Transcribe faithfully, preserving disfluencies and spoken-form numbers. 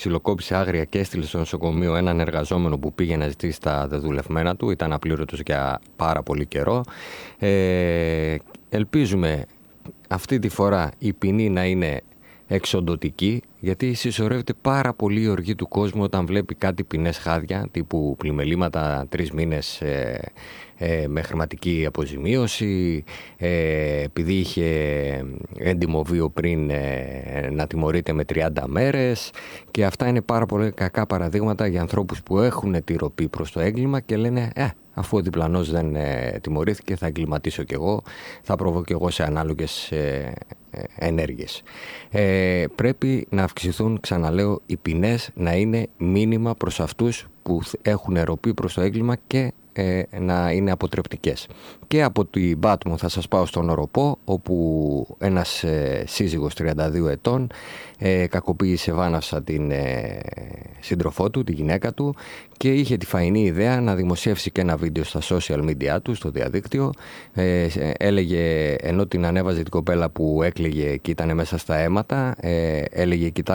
ξυλοκόπησε άγρια και έστειλε στο νοσοκομείο έναν εργαζόμενο που πήγε να ζητήσει τα δεδουλευμένα του. Ήταν απλήρωτος για πάρα πολύ καιρό. Ε, ελπίζουμε αυτή τη φορά η ποινή να είναι εξοντωτική, γιατί συσσωρεύεται πάρα πολύ η οργή του κόσμου όταν βλέπει κάτι ποινές χάδια, τύπου πλημελήματα τρεις μήνες ε, ε, με χρηματική αποζημίωση, ε, επειδή είχε έντιμο βίο πριν ε, να τιμωρείται με τριάντα μέρες, και αυτά είναι πάρα πολύ κακά παραδείγματα για ανθρώπους που έχουν τη ροπή προς το έγκλημα και λένε ε, αφού ο διπλανός δεν ε, τιμωρήθηκε, θα εγκληματίσω κι εγώ, θα προβώ κι εγώ σε ανάλογες ε, ε, ενέργειες. Ε, πρέπει να αυξηθούν, ξαναλέω, οι ποινές, να είναι μήνυμα προς αυτούς που έχουν ροπή προς το έγκλημα και ε, να είναι αποτρεπτικές. Και από την Πάτμο θα σας πάω στον Οροπό, όπου ένας ε, σύζυγος τριάντα δύο ετών ε, κακοποίησε βάναυσα την ε, σύντροφό του, τη γυναίκα του, και είχε τη φαϊνή ιδέα να δημοσιεύσει και ένα βίντεο στα social media του, στο διαδίκτυο. Ε, έλεγε, ενώ την ανέβαζε την κοπέλα που έκλαιγε και ήταν μέσα στα αίματα, ε, έλεγε, κοιτάξτε